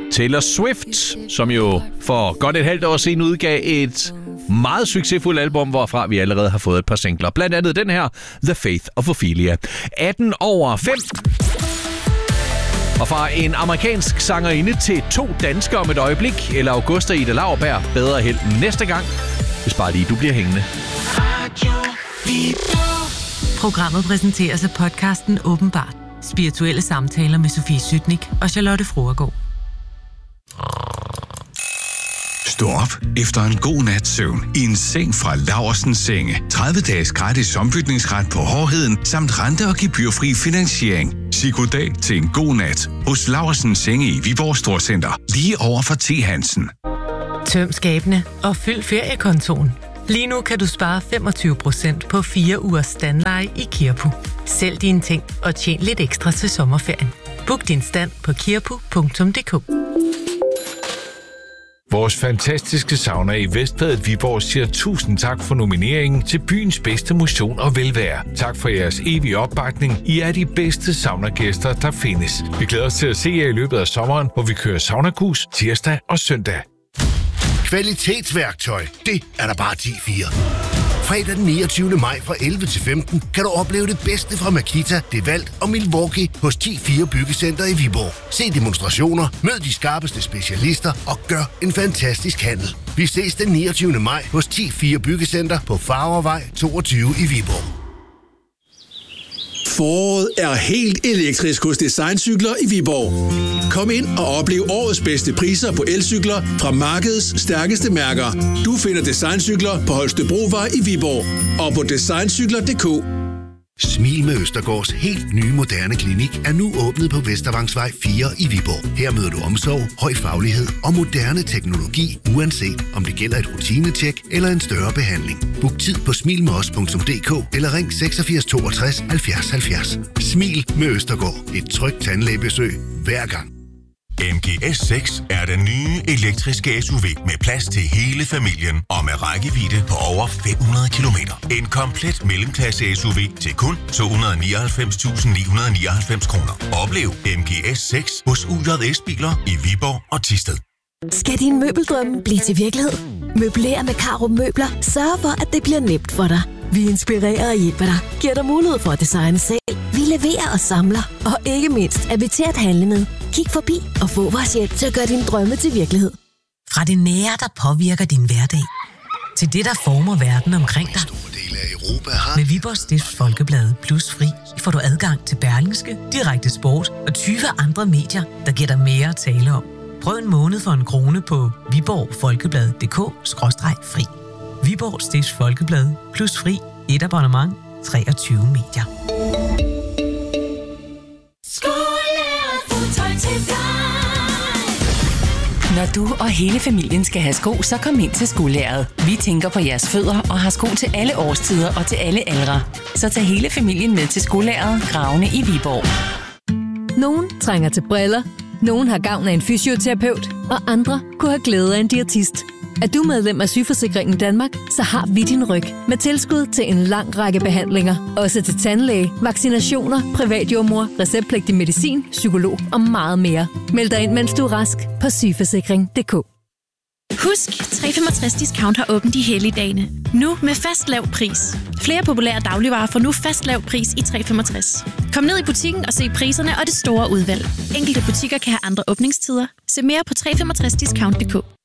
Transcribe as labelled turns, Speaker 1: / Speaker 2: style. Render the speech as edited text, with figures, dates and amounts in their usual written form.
Speaker 1: Taylor Swift, som jo for godt et halvt år siden udgav et meget succesfuldt album, hvorfra vi allerede har fået et par singler. Blandt andet den her, The Faith of Ophelia. 18 over 5. Og fra en amerikansk sangerinde til 2 danskere om et øjeblik, eller Augusta Ida Lauerberg. Bedre held næste gang, hvis bare lige du bliver hængende.
Speaker 2: Programmet præsenteres af podcasten Åbenbart. Spirituelle samtaler med Sofie Sytnik og Charlotte Fruergaard.
Speaker 3: Stå op efter en god nats søvn i en seng fra Laursens Senge. 30 dages gratis ombytningsret på hårdheden, samt rente- og gebyrfri finansiering. Sig goddag til en god nat hos Laursens Senge i Viborg Storcenter, lige over for T. Hansen.
Speaker 2: Tøm skabene og fyld feriekontoen. Lige nu kan du spare 25% på 4 ugers standleje i Kirpu. Sælg dine ting og tjen lidt ekstra til sommerferien. Book din stand på kirpu.dk.
Speaker 4: Vores fantastiske sauna i Vestbadet Viborg siger 1000 tak for nomineringen til byens bedste motion og velvære. Tak for jeres evige opbakning. I er de bedste saunagæster, der findes. Vi glæder os til at se jer i løbet af sommeren, hvor vi kører saunagus tirsdag og søndag.
Speaker 5: Kvalitetsværktøj, det er der bare 10-4. Fredag den 29. maj fra 11 til 15 kan du opleve det bedste fra Makita, DeWalt og Milwaukee hos 10-4 Byggecenter i Viborg. Se demonstrationer, mød de skarpeste specialister og gør en fantastisk handel. Vi ses den 29. maj hos 10-4 Byggecenter på Farvervej 22 i Viborg.
Speaker 6: Foråret er helt elektrisk hos Designcykler i Viborg. Kom ind og oplev årets bedste priser på elcykler fra markedets stærkeste mærker. Du finder Designcykler på Holstebrovej i Viborg og på designcykler.dk.
Speaker 5: Smil med Østergaards helt nye moderne klinik er nu åbnet på Vestervangsvej 4 i Viborg. Her møder du omsorg, høj faglighed og moderne teknologi, uanset om det gælder et rutinetjek eller en større behandling. Book tid på smilmedos.dk eller ring 86 62 70 70. Smil med Østergaard. Et trygt tandlægebesøg hver gang.
Speaker 7: MG S6 er den nye elektriske SUV med plads til hele familien og med rækkevidde på over 500 km. En komplet mellemklasse SUV til kun 299.999 kroner. Oplev MG S6 hos UJS Biler i Viborg og Thisted.
Speaker 8: Skal din møbeldrømme blive til virkelighed? Møbler med Carup Møbler sørger for, at det bliver nemt for dig. Vi inspirerer og hjælper dig, giver dig mulighed for at designe selv. Vi leverer og samler, og ikke mindst er vi til at handle med. Kig forbi og få vores hjælp til at gøre dine drømme til virkelighed.
Speaker 2: Fra det nære, der påvirker din hverdag, til det, der former verden omkring dig. Med Viborg Stifts Folkeblad Plus Fri får du adgang til Berlingske, Direkte Sport og 20 andre medier, der giver dig mere at tale om. Prøv en måned for 1 krone på viborgfolkeblad.dk/fri. Viborg Stifts Folkeblad Plus Fri. Et abonnement. 23 medier.
Speaker 9: Når du og hele familien skal have sko, så kom ind til Skolæret. Vi tænker på jeres fødder og har sko til alle årstider og til alle aldre. Så tag hele familien med til Skolæret, Gravene i Viborg.
Speaker 10: Nogen trænger til briller, nogen har gavn af en fysioterapeut, og andre kunne have glæde af en diætist. Er du medlem af Sygeforsikringen Danmark, så har vi din ryg med tilskud til en lang række behandlinger. Også til tandlæge, vaccinationer, privatjordmor, receptpligtig medicin, psykolog og meget mere. Meld dig ind, mens du er rask på sygeforsikring.dk.
Speaker 11: Husk, 365 Discount har åbent i helligdagene. Nu med fast lav pris. Flere populære dagligvarer får nu fast lav pris i 365. Kom ned i butikken og se priserne og det store udvalg. Enkelte butikker kan have andre åbningstider. Se mere på 365discount.dk.